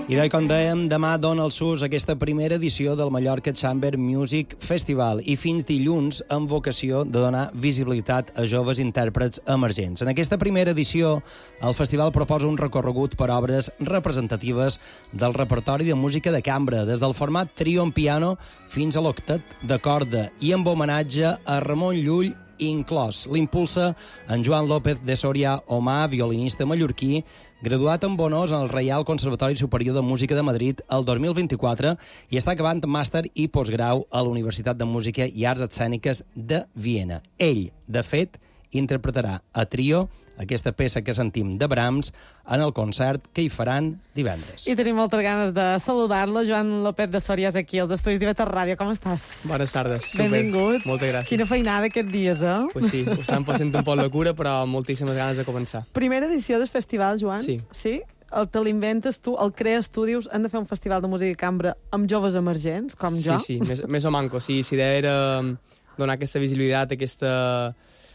I com dèiem, demà dona el sus aquesta primera edició del Mallorca Chamber Music Festival i fins dilluns amb vocació de donar visibilitat a joves intèrprets emergents. En aquesta primera edició, el festival proposa un recorregut per obres representatives del repertori de música de cambra, des del format trio en piano fins a l'octet de corda i amb homenatge a Ramon Llull inclòs. L'impulsa en Joan López de Soria Omà, violinista mallorquí, graduat amb honors en el Reial Conservatori Superior de Música de Madrid el 2024 i està acabant màster i postgrau a la Universitat de Música i Arts Escèniques de Viena. Ell, de fet, interpretarà a trio aquesta peça que sentim de Brahms en el concert que hi faran divendres. I tenim moltes ganes de saludar-lo. Joan López de Soria és aquí, als estudis d'Iveter Ràdio. Com estàs? Bones tardes. Super. Benvingut. Moltes gràcies. Quina feinada aquests dies, eh? Pues sí, ho estan passant un poc de cura, però moltíssimes ganes de començar. Primera edició del festival, Joan? Sí. Sí? Te l'inventes tu, el crees tu, dius, hem de fer un festival de música de cambra amb joves emergents, com jo? Sí, més o manco. Sí, si era donar aquesta visibilitat, aquesta...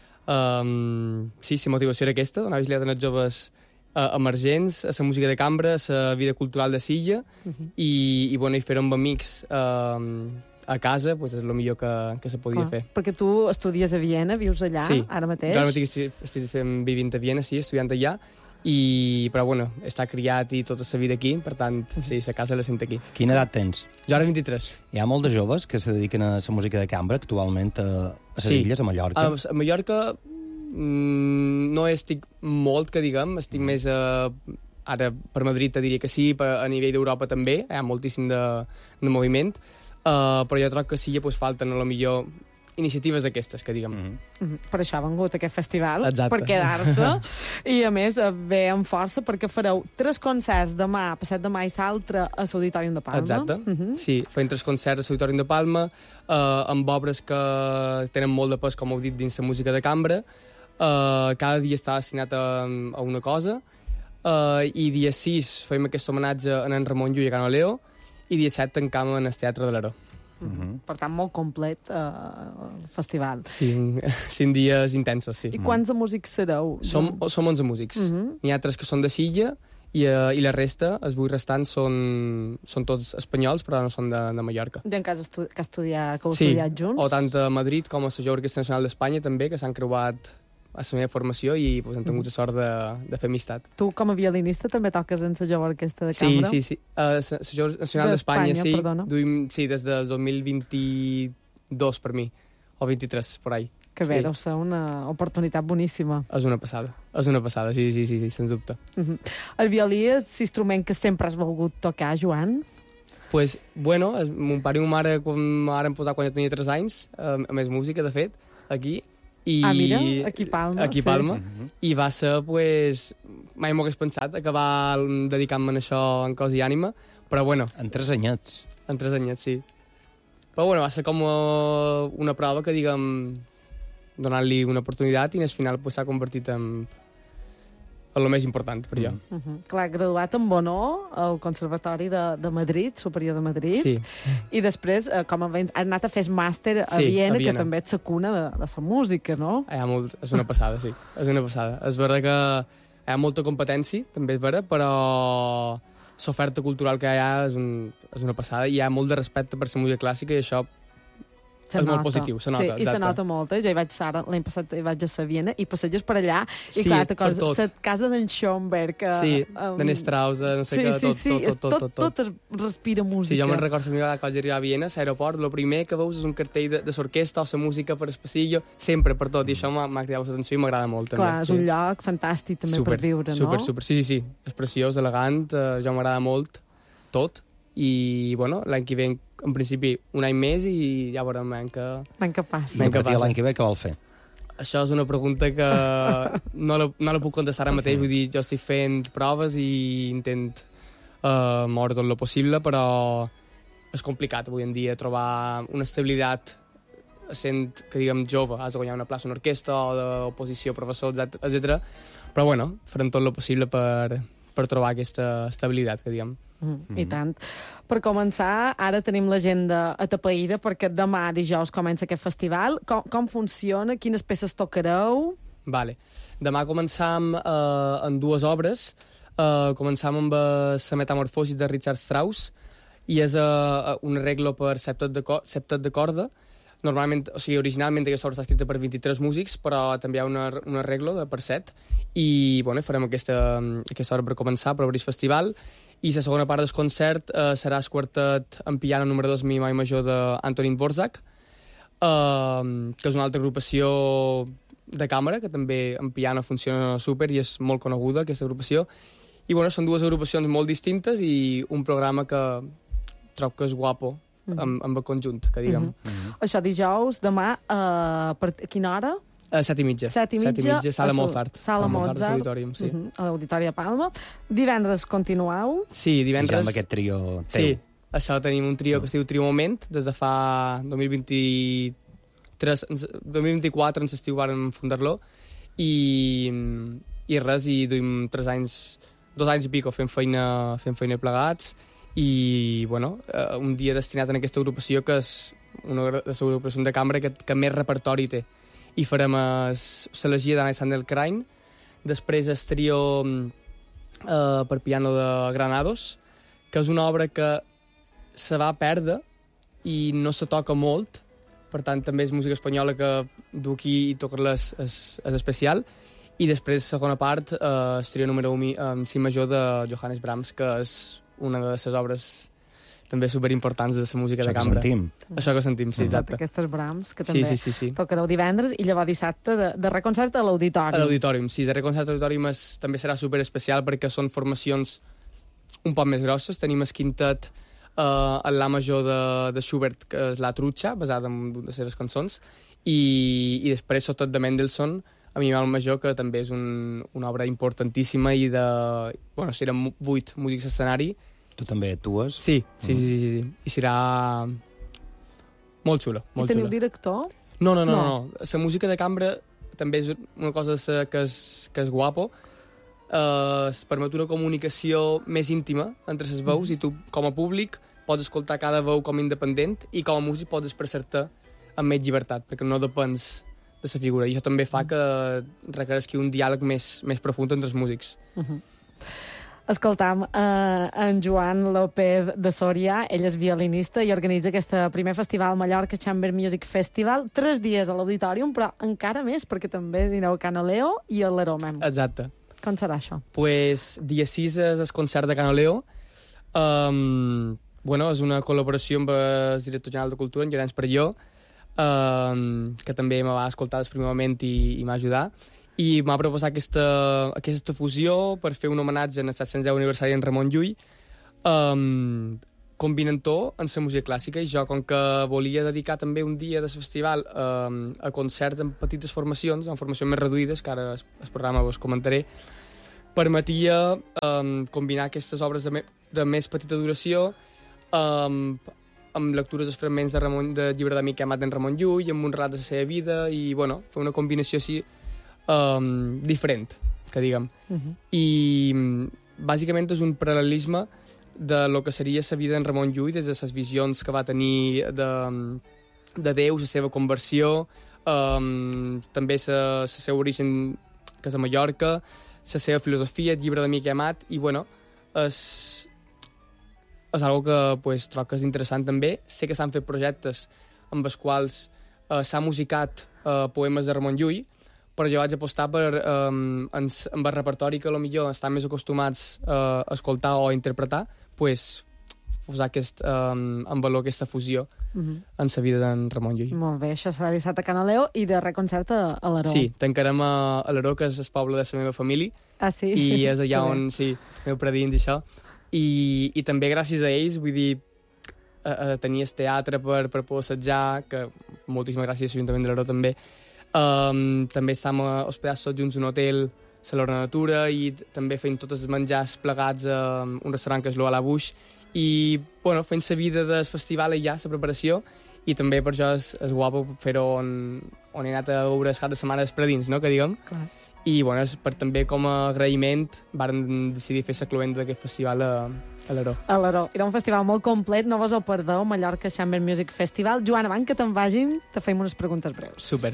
sí, la motivació era aquesta, donar visibilitat als joves emergents, a la música de cambra, a la vida cultural de Silla, i fer-ho amb amics a casa pues, és el millor que se podia fer. Perquè tu estudies a Viena, vius allà, ara mateix? Sí, ara mateix estic vivint a Viena, sí, estudiant allà, però bueno, està criat i tota la vida aquí, per tant, sí, la casa la sent aquí. Quina edat tens? Jo ara 23. Hi ha molts de joves que se dediquen a la música de cambra actualment a les illes, a Mallorca? A Mallorca no estic molt, que diguem, estic més ara per Madrid te diria que sí, a nivell d'Europa també, hi ha moltíssim de moviment, però jo trobo que sí, pues, falten a lo millor iniciatives d'aquestes, que diguem. Per això ha vengut aquest festival, exacte, per quedar-se, i a més ve amb força perquè fareu 3 concerts demà, passat demà i l'altre a l'Auditorium de Palma. Exacte, sí, farem 3 concerts a l'Auditorium de Palma, amb obres que tenen molt de pes, com heu dit, dins la música de cambra. Cada dia està destinat a una cosa, i dia 6 fem aquest homenatge a en Ramon Llull i a Cano Leo, i dia 7 tancam en el Teatre de l'Aró. Per tant, molt complet el festival. Sí, 5 dies intensos, sí. I quants de músics sereu? Som 11 músics. N'hi ha 3 que són de Silla i la resta, els 8 restants, són tots espanyols, però no són de Mallorca. Gent que heu estudiat junts? O tant a Madrid com a la Jove Orquestra Nacional d'Espanya també, que s'han creuat a la meva formació i pues, hem tingut la sort de fer amistat. Tu, com a violinista, també toques en la Jove Orquestra de Cambra? Sí. La Jove Nacional d'Espanya, sí. Perdona. Sí, des del 2022 per mi, o 23, por ahí. Que bé, deu ser una oportunitat boníssima. És una passada, sí, sens dubte. El violí és l'instrument que sempre has volgut tocar, Joan? Pues, bueno, mon pare i ma mare m'han posat quan jo tenia 3 anys, a més música, de fet, aquí. Mira, aquí Palma. Aquí Palma. I va ser, pues, mai m'ho hagués pensat, acabar dedicant-me a això en cos i ànima, però bueno. En 3 anyets. En 3 anyets, sí. Però bueno, va ser com una prova que, diguem, donant-li una oportunitat i al final pues, s'ha convertit en el més important per jo. Clar, graduat amb honor al Conservatori de Madrid, Superior de Madrid, sí. I després, com has anat a fer màster a Viena, que també ets la cuna de la música, no? És una passada, sí. És una passada. És vera que hi ha molta competència, també és vera, però l'oferta cultural que hi ha és una passada i hi ha molt de respecte per la música clàssica i això és molt positiu, se nota. Sí, i se nota molt. Jo hi vaig ara, l'any passat hi vaig a Viena i passeges per allà i clar, la casa d'en Schoenberg... Sí, d'en Strauss, de no sé què, tot respira música. Sí, jo me'n recordo que quan vaig arribar a Viena, a l'aeroport, el primer que veus és un cartell de l'orquestra o la música per el passillo, sempre, per tot, i això m'ha cridat l'atenció i m'agrada molt. Clar, és un lloc fantàstic també per viure, no? Super, sí, és preciós, elegant, jo m'agrada molt tot, i bueno, l'any que ve en principi un any més i ja veurem l'any que passa. L'any que ve què vol fer? Això és una pregunta que no la puc contestar ara mateix, vull dir, jo estic fent proves i intent moure tot el possible, però és complicat avui en dia trobar una estabilitat sent, que diguem, jove, has de guanyar una plaça en orquestra o d'oposició, professor, etc. Però bueno, farem tot el possible per trobar aquesta estabilitat, que diguem. I tant. Per començar, ara tenim l'agenda atapeïda perquè demà, dijous, comença aquest festival. Com funciona? Quines peces tocareu? Vale. Demà començam en 2 obres. Començam amb la Metamorfosi de Richard Strauss, i és un arreglo per septet de corda. Normalment, o sigui, originalment aquesta obra està escrita per 23 músics, però també hi ha un arreglo per 7, i bueno, farem aquesta obra per començar, per obrir el festival, i la segona part del concert serà el quartet en piano número 2 mi major d'Antonín Dvořák, que és una altra agrupació de càmera, que també en piano funciona super i és molt coneguda, aquesta agrupació. I bueno, són dues agrupacions molt distintes i un programa que trobo que és guapo, amb el conjunt, que diguem. Això dijous, demà, per quina hora? 7:30. 7:30, Sala Mozart. Sala Mozart. Auditorium, sí. A l'Auditori de Palma. Divendres continueu? Sí, divendres... I ja amb aquest trio teu. Sí, això tenim un trio que es diu Trio Moment, des de fa 2024, en l'estiu vàrem fundar-lo, i res, i duim 2 anys i pico fent feina plegats, i bueno, un dia destinat a aquesta agrupació, que és una de les agrupacions de cambra que més repertori té. I farem l'elegia d'Alexander Krein, després el trio per piano de Granados, que és una obra que se va perdre i no se toca molt, per tant també és música espanyola que du aquí i tocar-la és especial. I després, segona part, el trio número 1 en si major de Johannes Brahms, que és una de les obres també superimportants de la música de cambra. Això que sentim, sí, exacte. Aquestes Brahms, que també sí. tocareu divendres, i llavors dissabte de reconcert a l'Auditori. A l'Auditorium, sí, de reconcert a l'Auditorium també serà superespecial perquè són formacions un poc més grosses. Tenim el quintet en la major de Schubert, que és La Trucha, basada en les seves cançons, i després Sotot de Mendelssohn, a mi el major, que també és una obra importantíssima i bueno, serem 8 músics a escenari. Tu també actues? Sí. I serà molt xulo. I teniu director? No. La música de cambra també és una cosa que és guapo. Es permet una comunicació més íntima entre les veus, i tu, com a públic, pots escoltar cada veu com independent, i com a músic pots expressar-te amb més llibertat, perquè no depens de la figura. I això també fa que requereixi un diàleg més profund entre els músics. Escoltam en Joan López de Soria, ell és violinista i organitza aquest primer festival Mallorca Chamber Music Festival, 3 dies a l'Auditorium, però encara més, perquè també dineu a Canaleo i a l'Aromem. Exacte. Com serà això? Pues dia 6 és el concert de Canaleo. Bueno, és una col·laboració amb el director general de Cultura, en Llorenç Perelló, que també me va escoltar el primer moment i m'ha ajudat, i m'ha proposat aquesta fusió per fer un homenatge en el 710 aniversari en Ramon Llull, combinant-ho en la música clàssica, i jo, com que volia dedicar també un dia del festival a concerts en petites formacions, en formacions més reduïdes, que ara el programa us comentaré, permetia combinar aquestes obres de més petita duració amb lectures dels fragments de llibre d'amic que ha amat en Ramon Llull, amb un relat de la seva vida, i bueno, fer una combinació així diferent, que diguem. I bàsicament és un paral·lelisme de lo que seria la vida en Ramon Llull, des de les visions que va tenir de Déu, la seva conversió, també el seu origen, que és a Mallorca, la seva filosofia, el llibre d'amic que ha amat, i bueno, és algo que pues, trobo que és interessant també. Sé que s'han fet projectes amb els quals s'ha musicat poemes de Ramon Llull, però jo vaig apostar per amb el repertori que potser estan més acostumats a escoltar o a interpretar, pues, posar en valor aquesta fusió en la vida d'en Ramon Llull. Molt bé, això serà dissabte a Canaleo i de reconcert a l'Aró. Sí, tancarem a l'Aró, que és el poble de la meva família. Ah, sí? I és allà on, sí, meu predins i això. I també gràcies a ells, vull dir, tenir el teatre per poder assetjar, que moltíssimes gràcies a l'Ajuntament de l'Aró també. També estem hospedats tots junts a un hotel, a l'Hora Natura, i també fent tots els menjars plegats a un restaurant que és l'Oala Buix, i bueno, fent la vida del festival i ja, la preparació, i també per això és guapo fer-ho on he anat a veure el cap de setmana dels predins, no?, que diguem. Clar. I bueno, també com a agraïment varen decidir fer la cloenda d'aquest festival a l'Aró. A l'Aró. Era un festival molt complet, no vos el perdeu, Mallorca Chamber Music Festival. Joan, abans que te'n vagin, te feim unes preguntes breus. Super.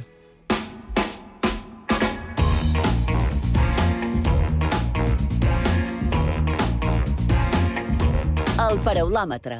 El paraulòmetre.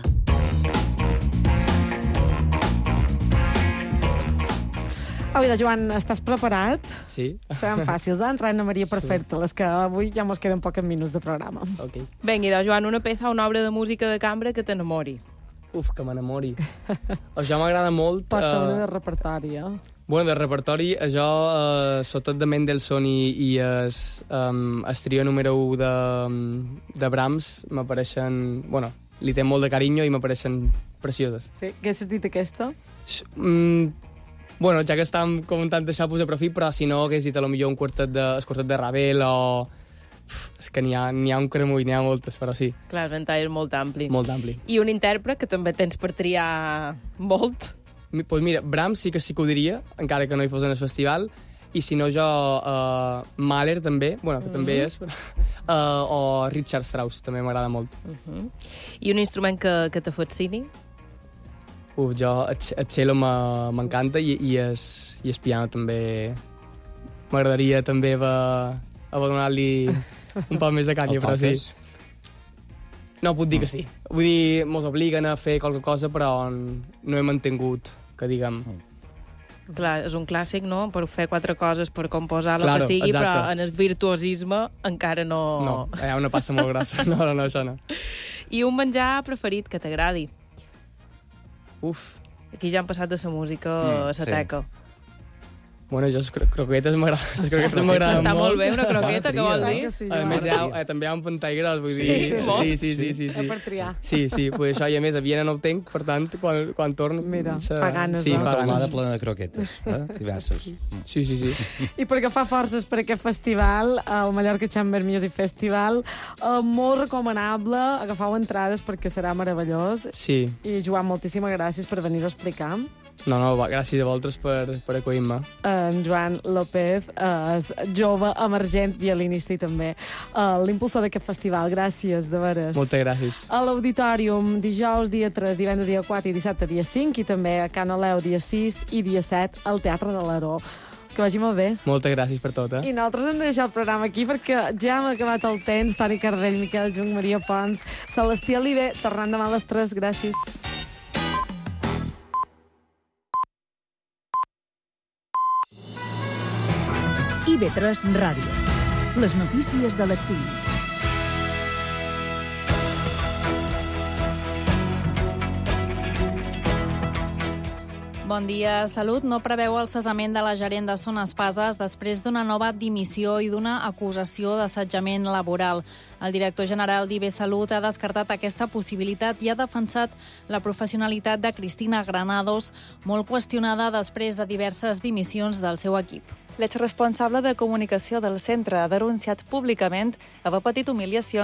Avui, Joan, estàs preparat? Sí. Seran fàcils, Anna Maria, per fer-te-les, que avui ja mos queden pocs minuts de programa. Ok. Vinga, Joan, una peça o una obra de música de cambra que t'enamori. Que m'enamori. Això m'agrada molt. Pot ser una de repertori, Bueno, de repertori, això, sobretot de Mendelssohn i el trio número 1 de Brahms, m'apareixen... Bueno, li té molt de carinyo i m'apareixen precioses. Sí, què has dit aquesta? Bueno, ja que estàvem comentant això, pues de profit, però si no hagués dit a lo millor el quartet de Ravel o... És que n'hi ha un cremull, n'hi ha moltes, però sí. Clar, el ventall és molt ampli. Molt ampli. I un intèrpret que també tens per triar molt. Pues mira, Brahms sí que ho diria, encara que no hi fos en el festival, i si no jo, Mahler també, bueno, que també és, o Richard Strauss, també m'agrada molt. I un instrument que te fascini? Jo, el cello m'encanta i el piano també m'agradaria també donar-li un poc més de canya, però sí. No, puc dir que sí. Vull dir, mos obliguen a fer qualque cosa, però no he mantingut, que diguem... Clar, és un clàssic, no?, per fer 4 coses, per composar el que sigui, exacte. Però en el virtuosisme encara no... No, hi ha una passa molt grossa. No, això no. I un menjar preferit que t'agradi? Aquí ja han passat de la música a la teca. Bueno, jo les croquetes m'agraden molt. Està molt bé, una croqueta, què vol dir? A més, també hi ha un pantall gros, vull dir... Sí. Per triar. Sí, pues això, i a més, a Viena no ho tenc, per tant, quan torno... Mira, fa ganes, sí, no? Una taulada plena de croquetes, diverses. Sí. I per agafar forces per aquest festival, el Mallorca Chamber Music Festival, molt recomanable, agafau entrades perquè serà meravellós. Sí. I, Joan, moltíssimes gràcies per venir-ho a explicar. No, gràcies a vosaltres per acollir-me. En Joan López és jove, emergent, violinista i també l'impulsor d'aquest festival. Gràcies, de veres. Moltes gràcies. A l'Auditorium, dijous dia 3, divendres dia 4 i dissabte dia 5, i també a Can Oleu dia 6 i dia 7 al Teatre de l'Aró. Que vagi molt bé. Moltes gràcies per tot, I nosaltres hem de deixar el programa aquí perquè ja hem acabat el temps. Toni Cardell, Miquel Jung, Maria Pons, Celestí Aliber, tornant demà a les 3. Gràcies. IB3 Ràdio. Les notícies de les 5. Bon dia. Salut no preveu el cessament de la gerent de Son Espases després d'una nova dimissió i d'una acusació d'assetjament laboral. El director general d'IB Salut ha descartat aquesta possibilitat i ha defensat la professionalitat de Cristina Granados, molt qüestionada després de diverses dimissions del seu equip. L'exresponsable de comunicació del centre ha denunciat públicament haver patit humiliacions